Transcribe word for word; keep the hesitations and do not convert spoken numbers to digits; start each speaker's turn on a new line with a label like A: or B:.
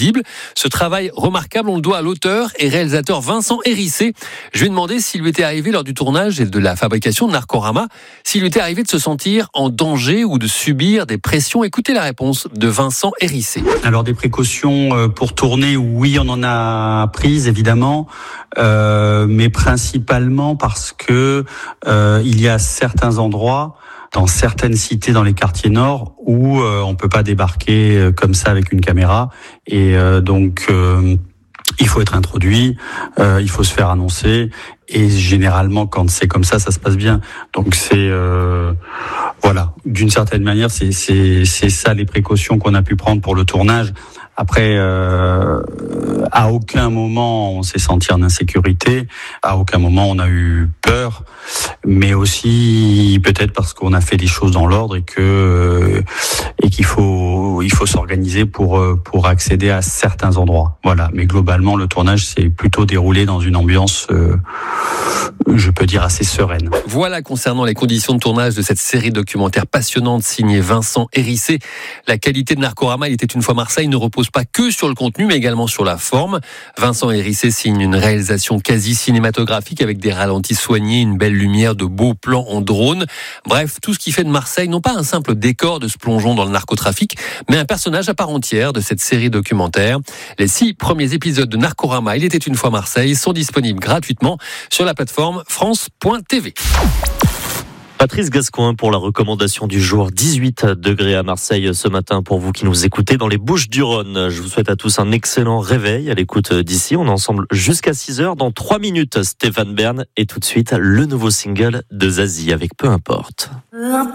A: invisibles. Ce travail remarquable, on le doit à l'auteur et réalisateur Vincent Hérissé. Je lui ai demandé s'il lui était arrivé lors du tournage et de la fabrication de Narcorama, s'il lui était arrivé de se sentir en danger ou de subir des pressions. Écoutez la réponse de Vincent Hérissé.
B: Alors des précautions pour tourner, oui, on en a prises évidemment, euh, mais principalement parce que euh, il y a certains endroits dans certaines cités dans les quartiers nord où euh, on peut pas débarquer euh, comme ça avec une caméra et euh, donc euh, il faut être introduit, euh, il faut se faire annoncer et généralement quand c'est comme ça, ça se passe bien. Donc c'est euh, voilà, d'une certaine manière, c'est c'est c'est ça les précautions qu'on a pu prendre pour le tournage. Après, euh, à aucun moment on s'est senti en insécurité, à aucun moment on a eu peur, mais aussi peut-être parce qu'on a fait les choses dans l'ordre et que et qu'il faut il faut s'organiser pour pour accéder à certains endroits. Voilà, mais globalement le tournage s'est plutôt déroulé dans une ambiance, euh, je peux dire, assez sereine.
A: Voilà concernant les conditions de tournage de cette série documentaire passionnante signée Vincent Hérissé. La qualité de Narcorama, il était une fois Marseille, ne repose pas que sur le contenu, mais également sur la forme. Vincent Hérissé signe une réalisation quasi cinématographique avec des ralentis soignés, une belle lumière, de beaux plans en drone. Bref, tout ce qui fait de Marseille, non pas un simple décor de ce plongeon dans le narcotrafic, mais un personnage à part entière de cette série documentaire. Les six premiers épisodes de Narcorama, il était une fois Marseille, sont disponibles gratuitement sur la plateforme france point t v.
C: Patrice Gascoin pour la recommandation du jour. dix-huit degrés à Marseille ce matin pour vous qui nous écoutez dans les Bouches-du-Rhône. Je vous souhaite à tous un excellent réveil à l'écoute d'ici. On est ensemble jusqu'à six heures. Dans trois minutes, Stéphane Bern et tout de suite le nouveau single de Zazie avec Peu importe.